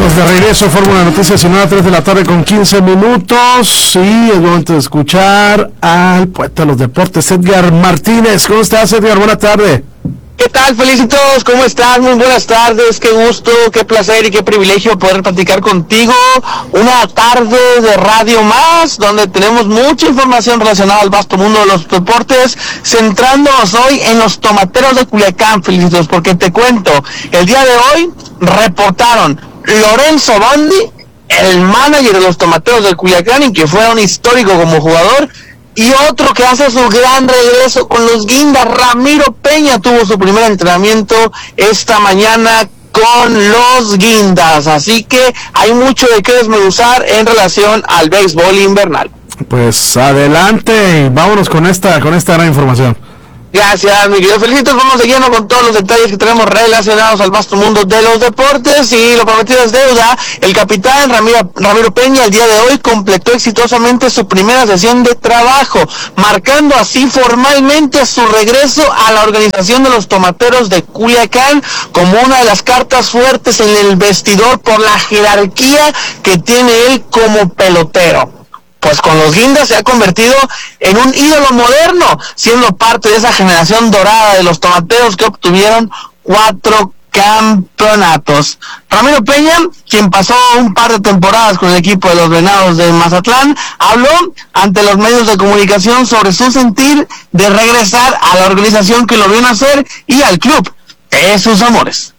Estamos de regreso, Fórmula Noticias, 3 de la tarde con 15 minutos. Y es momento de escuchar al poeta de los deportes, Edgar Martínez. ¿Cómo estás, Edgar? Buenas tardes. ¿Qué tal? Felicitos, ¿cómo estás? Muy buenas tardes, qué gusto, qué placer y qué privilegio poder platicar contigo. Una tarde de radio más, donde tenemos mucha información relacionada al vasto mundo de los deportes, centrándonos hoy en los tomateros de Culiacán, Felicitos, porque te cuento, el día de hoy reportaron Lorenzo Bondi, el manager de los tomateros de Culiacán, y que fue un histórico como jugador, y otro que hace su gran regreso con los Guindas, Ramiro Peña, tuvo su primer entrenamiento esta mañana con los Guindas, así que hay mucho de qué desmenuzar en relación al béisbol invernal. Pues adelante y vámonos con esta gran información. Gracias, mi querido Felicitos. Vamos de lleno con todos los detalles que tenemos relacionados al vasto mundo de los deportes, y lo prometido es deuda. El capitán Ramiro Peña el día de hoy completó exitosamente su primera sesión de trabajo, marcando así formalmente su regreso a la organización de los tomateros de Culiacán como una de las cartas fuertes en el vestidor por la jerarquía que tiene él como pelotero. Pues con los Guindas se ha convertido en un ídolo moderno, siendo parte de esa generación dorada de los tomateros que obtuvieron 4 campeonatos. Ramiro Peña, quien pasó un par de temporadas con el equipo de los Venados de Mazatlán, habló ante los medios de comunicación sobre su sentir de regresar a la organización que lo vio nacer y al club de sus amores.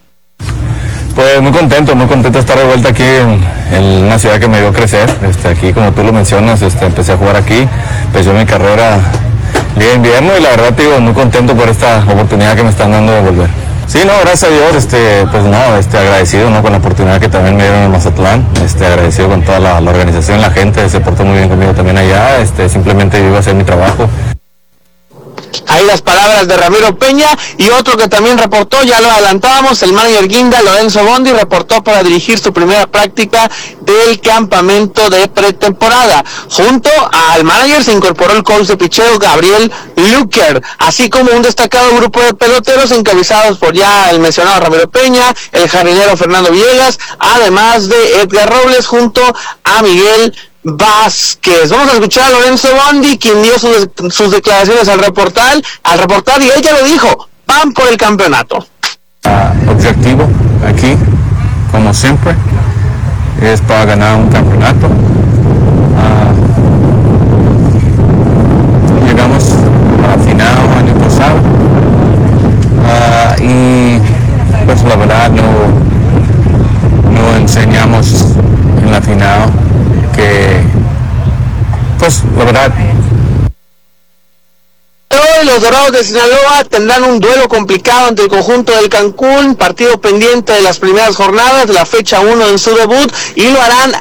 Pues muy contento de estar de vuelta aquí en una ciudad que me vio crecer. Aquí, como tú lo mencionas, empecé a jugar aquí, empecé mi carrera Liga de Invierno, y la verdad, muy contento por esta oportunidad que me están dando de volver. Sí, no, gracias a Dios, agradecido, ¿no?, con la oportunidad que también me dieron en Mazatlán, agradecido con toda la organización, la gente se portó muy bien conmigo también allá, simplemente iba a hacer mi trabajo. Ahí las palabras de Ramiro Peña. Y otro que también reportó, ya lo adelantábamos, el manager Guinda, Lorenzo Bondi, reportó para dirigir su primera práctica del campamento de pretemporada. Junto al manager se incorporó el coach de picheo Gabriel Luker, así como un destacado grupo de peloteros encabezados por ya el mencionado Ramiro Peña, el jardinero Fernando Villegas, además de Edgar Robles junto a Miguel Vázquez. Vamos a escuchar a Lorenzo Bondi, quien dio sus declaraciones al reportar, y ella lo dijo: van por el campeonato. Objetivo aquí, como siempre, es para ganar un campeonato. Llegamos a la final el año pasado, y pues la verdad no enseñamos en la final que, pues la verdad. Hoy los Dorados de Sinaloa tendrán un duelo complicado ante el conjunto del Cancún, partido pendiente de las primeras jornadas de la fecha 1 en su debut, y lo harán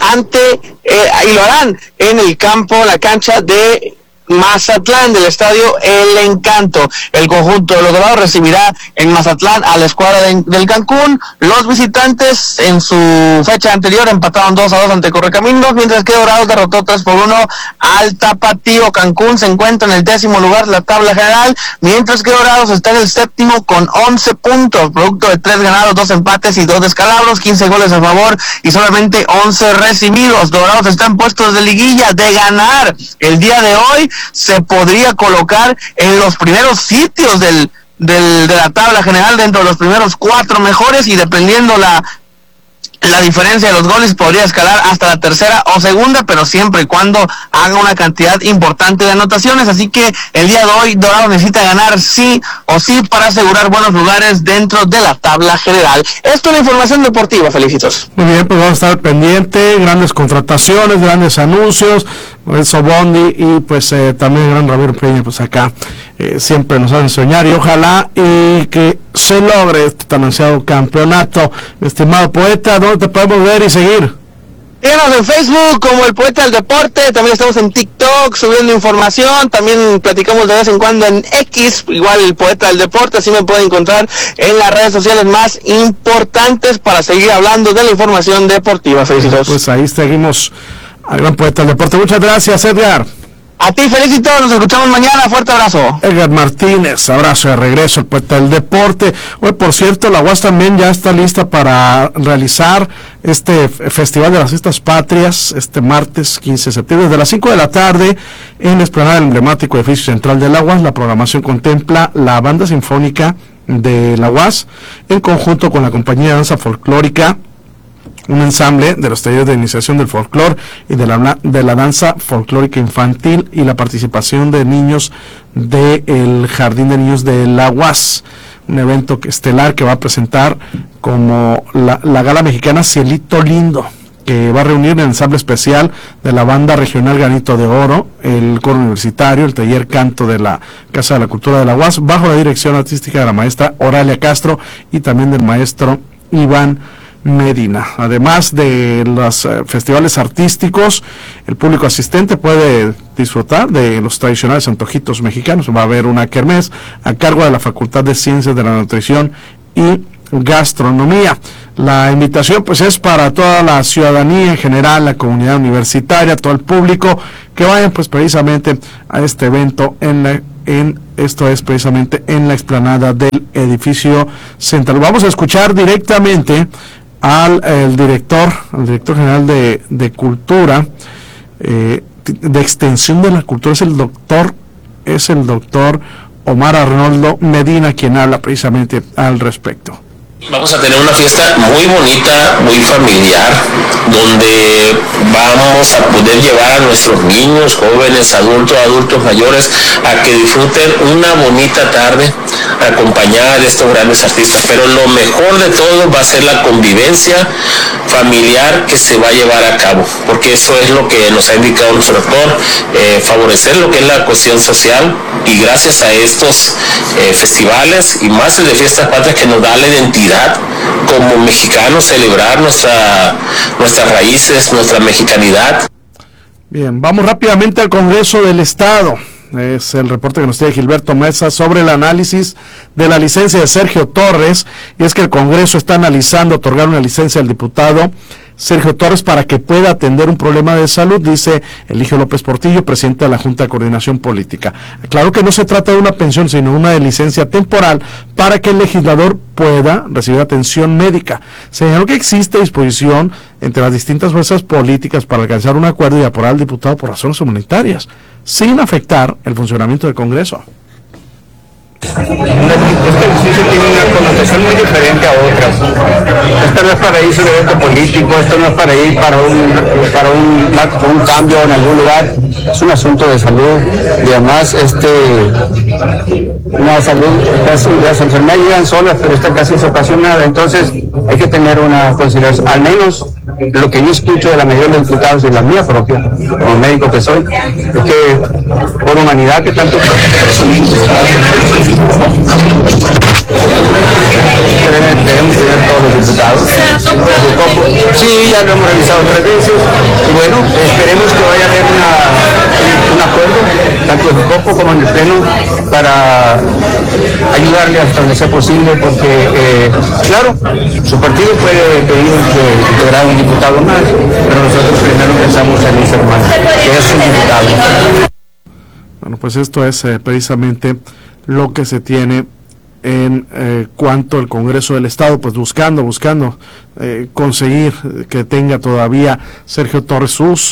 en el campo, la cancha de Mazatlán, del estadio El Encanto. El conjunto de los Dorados recibirá en Mazatlán a la escuadra del Cancún. Los visitantes en su fecha anterior empataron 2-2 ante Correcaminos, mientras que Dorados derrotó 3-1 al Tapatío. Cancún se encuentra en el 10º lugar de la tabla general, mientras que Dorados está en el 7º con 11 puntos, producto de 3 ganados, 2 empates y 2 descalabros, 15 goles a favor y solamente 11 recibidos. Dorados está en puestos de liguilla. De ganar el día de hoy, se podría colocar en los primeros sitios de la tabla general, dentro de los primeros 4 mejores, y dependiendo la diferencia de los goles podría escalar hasta la tercera o segunda, pero siempre y cuando haga una cantidad importante de anotaciones. Así que el día de hoy Dorado necesita ganar sí o sí para asegurar buenos lugares dentro de la tabla general. Esto es la información deportiva, Felicitos. Muy bien, pues vamos a estar pendiente, grandes contrataciones, grandes anuncios, Lorenzo Bondi y pues también el gran Ramiro Peña, pues acá siempre nos hacen soñar, y ojalá que se logre este tan ansiado campeonato. Estimado poeta, ¿dónde te podemos ver y seguir? Síganos en Facebook como El Poeta del Deporte, también estamos en TikTok subiendo información, también platicamos de vez en cuando en X, igual El Poeta del Deporte, así me pueden encontrar en las redes sociales más importantes para seguir hablando de la información deportiva. Felicitos. Pues ahí seguimos al gran Poeta del Deporte. Muchas gracias, Edgar. A ti, felicito, nos escuchamos mañana, fuerte abrazo. Edgar Martínez, abrazo de regreso, el poeta del deporte. Hoy, por cierto, la UAS también ya está lista para realizar este Festival de las Fiestas Patrias, este martes 15 de septiembre, desde las 5 de la tarde, en la explanada del emblemático edificio central de la UAS. La programación contempla la banda sinfónica de la UAS, en conjunto con la compañía de danza folclórica, un ensamble de los talleres de iniciación del folclore y de la danza folclórica infantil, y la participación de niños del Jardín de Niños de la UAS, un evento estelar que va a presentar como la gala mexicana Cielito Lindo, que va a reunir el ensamble especial de la banda regional Granito de Oro, el coro universitario, el taller canto de la Casa de la Cultura de la UAS, bajo la dirección artística de la maestra Oralia Castro y también del maestro Iván Medina. Además de los festivales artísticos, el público asistente puede disfrutar de los tradicionales antojitos mexicanos. Va a haber una kermés a cargo de la Facultad de Ciencias de la Nutrición y Gastronomía. La invitación pues es para toda la ciudadanía en general, la comunidad universitaria, todo el público que vayan pues precisamente a este evento esto es precisamente en la explanada del edificio central. Vamos a escuchar directamente al director general de Cultura, de Extensión de la Cultura, es el doctor Omar Arnoldo Medina, quien habla precisamente al respecto. Vamos a tener una fiesta muy bonita, muy familiar, donde vamos a poder llevar a nuestros niños, jóvenes, adultos mayores, a que disfruten una bonita tarde acompañada de estos grandes artistas. Pero lo mejor de todo va a ser la convivencia familiar que se va a llevar a cabo, porque eso es lo que nos ha indicado nuestro doctor, favorecer lo que es la cohesión social, y gracias a estos festivales y más el de Fiestas Patrias, que nos da la identidad como mexicanos, celebrar nuestras raíces, nuestra mexicanidad. Bien, vamos rápidamente al Congreso del Estado. Es el reporte que nos tiene Gilberto Mesa sobre el análisis de la licencia de Sergio Torres, y es que el Congreso está analizando otorgar una licencia al diputado Sergio Torres para que pueda atender un problema de salud, dice Eligio López Portillo, presidente de la Junta de Coordinación Política. Claro que no se trata de una pensión, sino una de licencia temporal para que el legislador pueda recibir atención médica. Señaló que existe disposición entre las distintas fuerzas políticas para alcanzar un acuerdo y apurar al diputado por razones humanitarias, sin afectar el funcionamiento del Congreso. Esta licencia tiene una connotación muy diferente a otras. Esto no es para irse de evento político, esto no es para ir para un cambio en algún lugar. Es un asunto de salud, y además una salud, las enfermedades llegan solas, pero esta casi es ocasionada. Entonces hay que tener una consideración, al menos lo que yo escucho de la mayoría de los diputados y la mía propia, como médico que soy, es que por humanidad que tanto debemos tener todos los diputados. Sí, ya lo hemos revisado 3 veces, y bueno, esperemos que vaya a haber un acuerdo, tanto en el COPO como en el Pleno, para ayudarle hasta donde sea posible, porque claro, su partido puede pedir que integrar un diputado más, pero nosotros primero pensamos en ese hermano, que es un diputado. Bueno, pues esto es precisamente lo que se tiene en cuanto al Congreso del Estado, pues buscando conseguir que tenga todavía Sergio Torres sus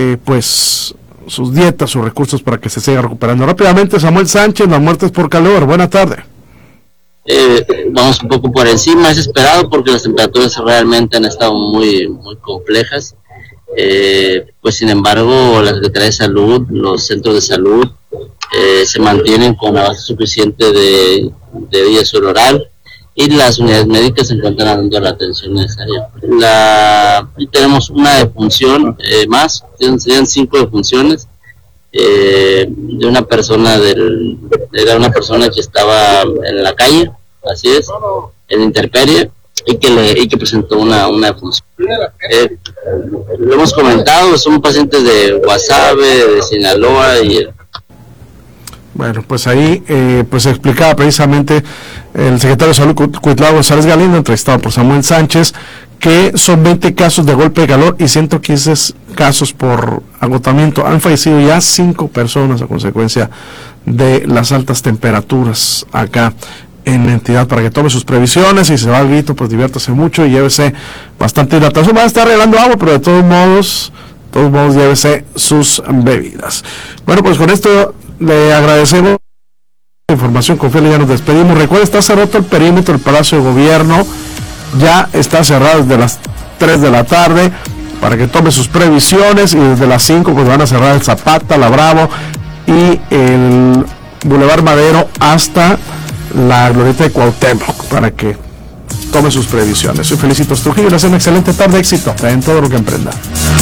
dietas, sus recursos para que se siga recuperando. Rápidamente, Samuel Sánchez, las muertes por calor. Buena tarde. Vamos un poco por encima, es esperado porque las temperaturas realmente han estado muy complejas. Pues sin embargo, la Secretaría de Salud, los centros de salud se mantienen con la base suficiente de diésel oral, y las unidades médicas se encuentran dando la atención necesaria. Y tenemos una defunción más, serían 5 defunciones de una persona era una persona que estaba en la calle, así es, en intemperie, y que presentó una defunción. Lo hemos comentado, son pacientes de Guasave, de Sinaloa Bueno, pues ahí pues explicaba precisamente el secretario de Salud, Cuitlao González Galindo, entrevistado por Samuel Sánchez, que son 20 casos de golpe de calor y 115 casos por agotamiento. Han fallecido ya 5 personas a consecuencia de las altas temperaturas acá en la entidad. Para que tome sus previsiones, y se va al grito, pues diviértase mucho y llévese bastante hidratación. Va a estar regalando agua, pero de todos modos llévese sus bebidas. Bueno, pues con esto le agradecemos la información confiable, ya nos despedimos. Recuerda, está cerrado el perímetro del Palacio de Gobierno, ya está cerrado desde las 3 de la tarde, para que tome sus previsiones, y desde las 5 pues van a cerrar el Zapata, la Bravo y el Boulevard Madero hasta la Glorieta de Cuauhtémoc, para que tome sus previsiones. Soy Felicitos Trujillo, les deseo una excelente tarde, éxito en todo lo que emprenda.